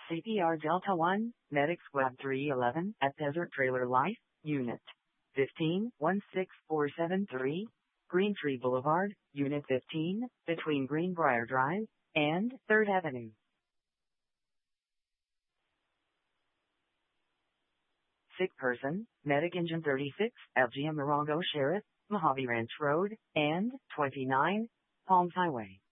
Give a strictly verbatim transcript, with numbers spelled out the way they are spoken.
C P R Delta one, Medic Squad three eleven at Desert Trailer Life, Unit fifteen one six four seven three, Green Tree Boulevard, Unit fifteen, between Greenbrier Drive and third Avenue. Sick person, Medic Engine thirty-six, Algia Morongo Sheriff, Mojave Ranch Road, and twenty-nine, Palms Highway.